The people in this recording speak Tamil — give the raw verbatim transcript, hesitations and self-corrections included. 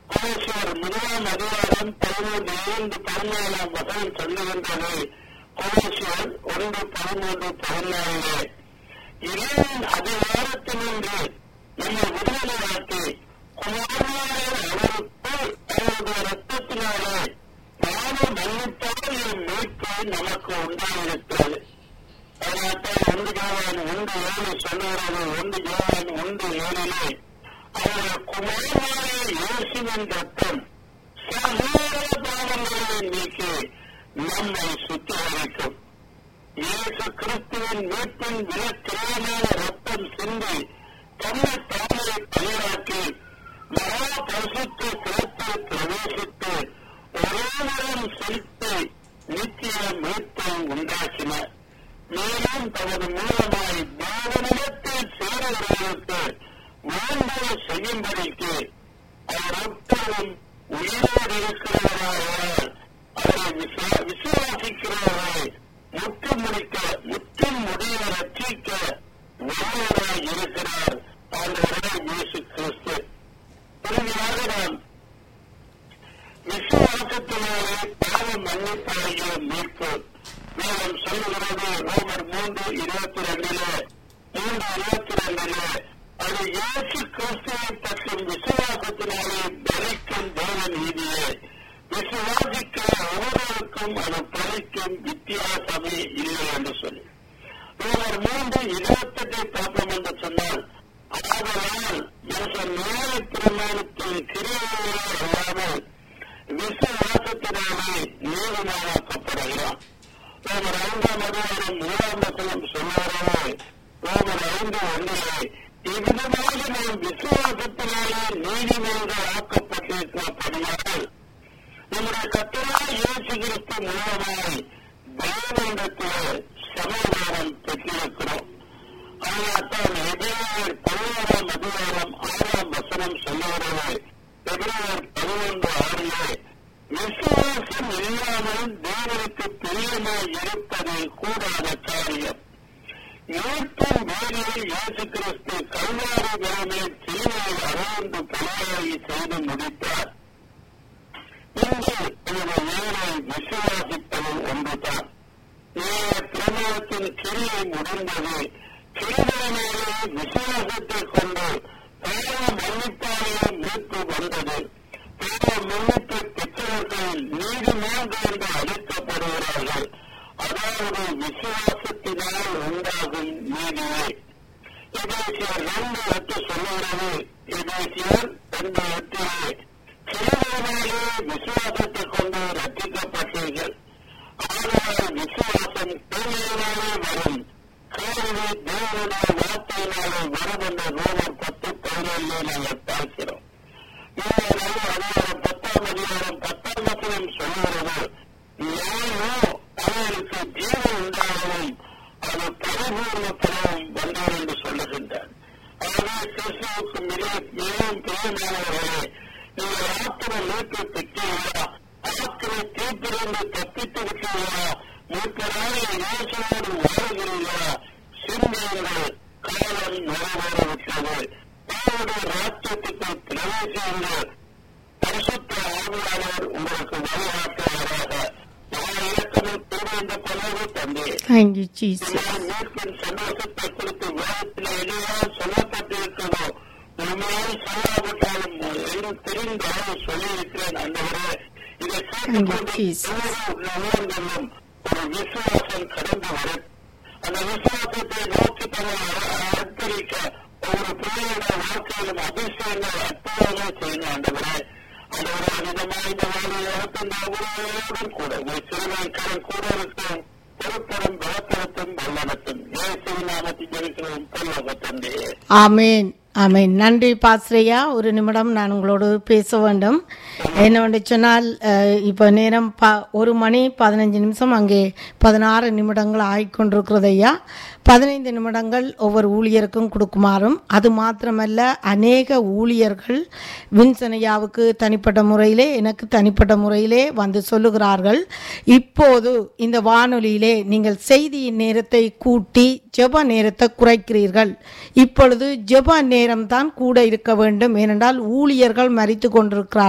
கொலோசியர் முதலாம் அதிகாரம் பதிமூன்று ஐந்து பதினாலாம் வசனம் சொல்லுகின்றது. கொலோசியர் ஒன்று பதிமூன்று பதினாலு இறைவன் அதிகாரத்தினின்று நம்மை விடுதலையாக்கி குமாரனாகிய அவருக்குள் அவருடைய ரத்தத்தினாலே பாவ மன்னிப்பால் என் மீட்பு நமக்கு உண்டாயிருக்கிறது. அதனால்தான் ஒன்று யோவான் ஒன்று ஏழு சொல்லுகிறது. ஒன்று யோவான் ஒன்று ஏழிலே அவருடைய குமாரனாகிய இயேசுவின் ரத்தம் சகல பாவங்களை நீக்கி நம்மை சுத்திகரிக்கும். இயேசு கிறிஸ்துவின் மீட்பின் விலக்கிரமான ரத்தம் சிந்தி தன்னை தாயை பயிராக்கி மகா பரிசுத்த சிறப்பை பிரவேசித்து ஒருவரும் செலுத்தி நித்திய மீட்பை உண்டாக்கினார். மேலும் தமது மூலமாய் தேவனிடத்தில் சேருகிறவர்களுக்கு வேண்டுகோளை செய்யும்படிக்கு அவர் எப்போதும் உயிரோடு இருக்கிறவராக அவரை விசுவாசிக்கிறவரை முற்று முடிக்க முற்றும் முடிய ரட்சிக்க வல்லவராய் இருக்கிறார் ஆண்டவராய் இயேசு கிறிஸ்து. இறுதியாக நாம் விசுவாசத்தினாலே பாவ மன்னிப்பாகிய மீட்பு மேலும் சொல்லுகிறது. ரோமர் மூன்று இருபத்தி ரெண்டிலே மூன்று இருபத்தி ரெண்டிலே அது இயேசு கிறிஸ்துவை பற்றும் விசுவாசத்தினாலே பலிக்கும் தேவ நீதியே. விசுவாசிக்கிற ஒவ்வொருவருக்கும் அது பலிக்கும் வித்தியாசமே இல்லை என்று சொல்லி ரோமர் மூன்று இருபத்தி எட்டை பார்ப்போம் என்று சொன்னால், ஆதலால் மனுஷன் நேர பிரமாணத்தின் கிரியைகளே அல்லாமல் விசுவாசத்தினாலே நீதிமானாக்கப்படுகிறான். ரோமர் ஐந்தாம் அதிகாரம் மூன்றாம் வசனம் சொன்னாரே. ரோமர் ஐந்து ஒன்றிலே இவ்விதமாக நாம் விசுவாசத்தினாலே நீதிமன்றம் ஆக்கப்பட்டிருக்கிறபடியால் நம்முடைய கர்த்தராகிய இயேசு கிறிஸ்து மூலமாய் தேவனிடத்திலே சமாதானம் பெற்றிருக்கிறோம். அதனால்தான் எபிரேயர் பதினோராம் அதிகாரம் ஆறாம் வசனம் சொல்லுகிறது. எபிரேயர் பதினொன்று ஆறிலே விசுவாசம் இல்லாமல் தேவனுக்கு பிரியமாய் இருப்பது கூடாத காரியம். மீட்பின் வேலையை இயேசு கிறிஸ்து கல்வாரி மேலே சிலுவையில் அகழ்ந்து பணியாகி செய்து முடித்தார். இன்று இந்த வேலை விசுவாசிப்பது ஒன்றுதான். நேர பிரமாணத்தின் கிரியை முடிந்தது. கிருபையினாலே விசுவாசத்தை கொண்டு பாவ மன்னிப்பாலே மீட்பு வந்தது. பாவ மன்னிப்பை பெற்றவர்கள் நீதிமான்கள் என்று அழைக்கப்படுகிறார்கள். அதாவது விசுவாசத்தினால் உண்டாகும் நீதியே. எபேசியர் ரெண்டு எட்டு சொல்லுகிறது. எபேசியர் ரெண்டு எட்டிலே கிருபையினாலே விசுவாசத்தை கொண்டு ரட்சிக்கப்பட்டீர்கள். ஆனால் விசுவாசம் கேள்வியினாலே வரும், கேள்வி தேவனுடைய வார்த்தையினாலே வரும் என்ற ரோமர் பத்து பதினேழு நாங்கள் பார்க்கிறோம். அதிகாரம் பத்தாம் அதிகாரம் பத்தாம் வசனம் சொல்லுகிறது. யாரோ அவர்களுக்கு ஜீவன் உண்டாகவும் அது பரிபூர்ண பலவும் வந்தார் என்று சொல்லுகின்றார். ஆகவே கிறிஸ்துவுக்கு மிகவும் பிரியமானவர்களே, நீங்கள் ஆத்திர மீட்பை பெற்றீர்களா? ஆத்திர தீர்ப்பிலிருந்து தப்பித்து விட்டீர்களா? மீட்பராக இயேசுவோடு வாழ்கிறீர்களா? சிந்தியுங்கள், காலம் நிறைவேறிவிட்டது. தேவனுடைய ராஜ்யத்துக்கு பிரவேசியுங்கள். பரிசுத்த ஆவியானவர் உங்களுக்கு வழிகாட்டுவாராக. Thank you, Jesus. மீட்பின் சந்தோஷத்தை குறித்து வேதத்தில் எல்லாம் சொல்லப்பட்டிருக்கிறதோ உண்மையாக சொல்லாவிட்டாலும் எல்லாம் தெரிந்த அளவு சொல்லியிருக்கிறேன். ஆண்டவரே, இதை கேட்டுக்கொண்டு ஒரு விசுவாசம் கடந்து வரும். அந்த விசுவாசத்தை நோக்கி தன்னை அர்ப்பணிக்க ஒவ்வொரு பிள்ளைகளுடைய வாழ்க்கையிலும் அதிசயங்கள் அற்புதமாக செய்யணும். ஆண்டவரே, ஆண்டவரே, அதிகமாக இந்த வாழ்க்கையோடும் கூட ஒரு சிறுநாய்க்காரன் கூட இருக்கும். பொறுப்பரும் பலத்தரத்தும் வல்லனத்தும் இயேசுவின் நாமத்தில் ஜெபிக்கிறோம் பரலோக தந்தையே. ஆமென், ஆமென். நன்றி பாஸ்ரையா. ஒரு நிமிடம் நான் உங்களோடு பேச வேண்டும். என்னவென்று சொன்னால், இப்போ நேரம் ப ஒரு மணி பதினஞ்சு நிமிஷம் அங்கே பதினாறு நிமிடங்கள் ஆகிக்கொண்டிருக்கிறது ஐயா. பதினைந்து நிமிடங்கள் ஒவ்வொரு ஊழியருக்கும் கொடுக்குமாறும், அது மாத்திரமல்ல அநேக ஊழியர்கள் வின்சனையாவுக்கு தனிப்பட்ட முறையிலே எனக்கு தனிப்பட்ட முறையிலே வந்து சொல்லுகிறார்கள். இப்போது இந்த வானொலியிலே நீங்கள் செய்தியின் நேரத்தை கூட்டி ஜெப நேரத்தை குறைக்கிறீர்கள். இப்பொழுது ஜெப நேரம்தான் கூட இருக்க வேண்டும். ஏனென்றால் ஊழியர்கள் மரித்து கொண்டிருக்கிறார்கள்.